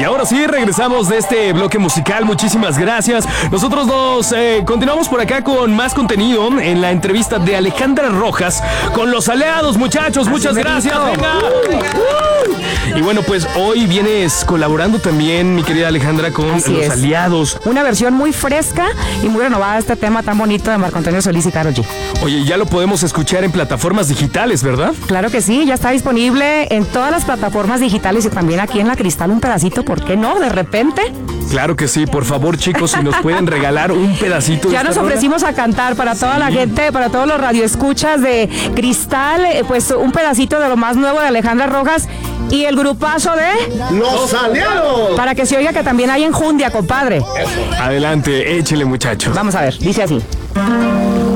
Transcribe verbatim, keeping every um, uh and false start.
Y ahora sí, regresamos de este bloque musical. Muchísimas gracias. Nosotros nos eh, continuamos por acá con más contenido en la entrevista de Alejandra Rojas con los aliados, muchachos. Muchas gracias. Venga. Y bueno, pues hoy vienes colaborando también, mi querida Alejandra, con Así los es. aliados. Una versión muy fresca y muy renovada de este tema tan bonito de Marco Antonio Solís y Karol G. Oye, ya lo podemos escuchar en plataformas digitales, ¿verdad? Claro que sí, ya está disponible en todas las plataformas digitales y también aquí en La Cristal un pedacito, ¿por qué no? De repente. Claro que sí, por favor, chicos, si nos pueden regalar un pedacito de Ya esta nos rola. ofrecimos a cantar para toda Sí. la gente, para todos los radioescuchas de Cristal, eh, pues un pedacito de lo más nuevo de Alejandra Rojas y el grupazo de ¡Los aliados! para que se oiga que también hay enjundia, compadre. Adelante, échele, muchachos. Vamos a ver, dice así.